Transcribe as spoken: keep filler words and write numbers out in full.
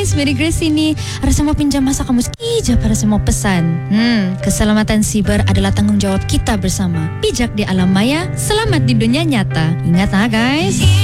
guys, Mary Grace ini. Ada semua pinjam masa kamu sekija para semua pesan. Hmm, keselamatan siber adalah tanggung jawab kita bersama. Bijak di alam maya, selamat di dunia nyata. Ingat ah guys.